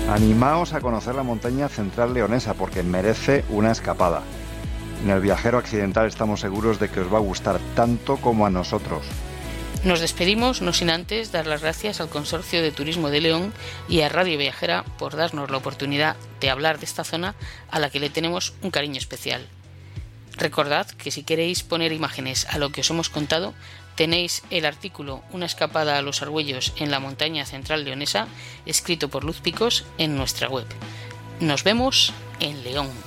Animaos a conocer la montaña central leonesa porque merece una escapada. En El Viajero Accidental estamos seguros de que os va a gustar tanto como a nosotros. Nos despedimos, no sin antes dar las gracias al Consorcio de Turismo de León y a Radio Viajera por darnos la oportunidad de hablar de esta zona a la que le tenemos un cariño especial. Recordad que si queréis poner imágenes a lo que os hemos contado, tenéis el artículo Una escapada a los Argüellos en la montaña central leonesa, escrito por Luz Picos, en nuestra web. Nos vemos en León.